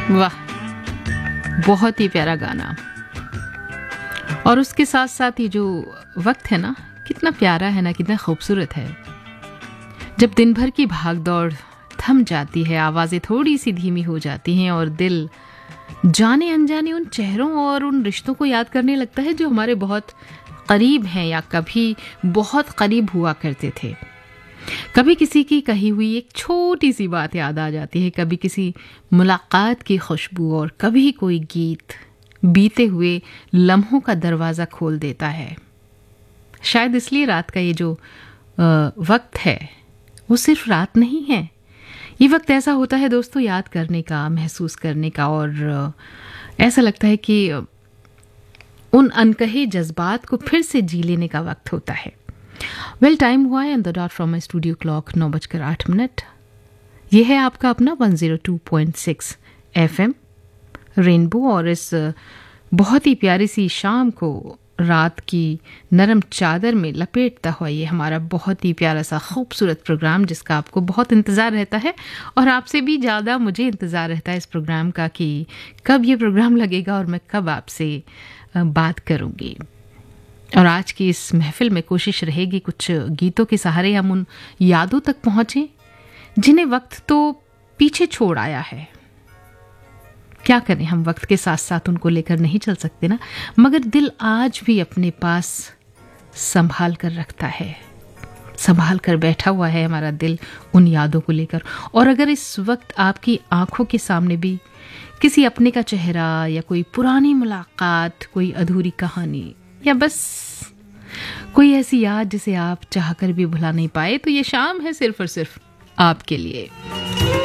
वाह, बहुत ही प्यारा गाना। और उसके साथ साथ ये जो वक्त है ना, कितना प्यारा है ना, कितना खूबसूरत है। जब दिन भर की भाग दौड़ थम जाती है, आवाज़ें थोड़ी सी धीमी हो जाती हैं और दिल जाने अनजाने उन चेहरों और उन रिश्तों को याद करने लगता है जो हमारे बहुत करीब हैं या कभी बहुत करीब हुआ करते थे। कभी किसी की कही हुई एक छोटी सी बात याद आ जाती है, कभी किसी मुलाकात की खुशबू, और कभी कोई गीत बीते हुए लम्हों का दरवाज़ा खोल देता है। शायद इसलिए रात का ये जो वक्त है वो सिर्फ रात नहीं है, ये वक्त ऐसा होता है दोस्तों याद करने का, महसूस करने का, और ऐसा लगता है कि उन अनकहे जज्बात को फिर से जी लेने का वक्त होता है। वेल, टाइम हुआ है on the dot from my studio clock 9:08। ये है आपका अपना 102.6 FM रेनबो, और इस बहुत ही प्यारी सी शाम को रात की नरम चादर में लपेटता हुआ ये हमारा बहुत ही प्यारा सा खूबसूरत प्रोग्राम, जिसका आपको बहुत इंतज़ार रहता है और आपसे भी ज़्यादा मुझे इंतज़ार रहता है इस प्रोग्राम का कि कब ये प्रोग्राम लगेगा और मैं कब आपसे बात करूँगी। और आज की इस महफिल में कोशिश रहेगी कुछ गीतों के सहारे हम उन यादों तक पहुँचें जिन्हें वक्त तो पीछे छोड़ आया है। क्या करें, हम वक्त के साथ साथ उनको लेकर नहीं चल सकते ना, मगर दिल आज भी अपने पास संभाल कर रखता है, संभाल कर बैठा हुआ है हमारा दिल उन यादों को लेकर। और अगर इस वक्त आपकी आंखों के सामने भी किसी अपने का चेहरा या कोई पुरानी मुलाकात, कोई अधूरी कहानी, या बस कोई ऐसी याद जिसे आप चाहकर भी भुला नहीं पाए, तो ये शाम है सिर्फ और सिर्फ आपके लिए।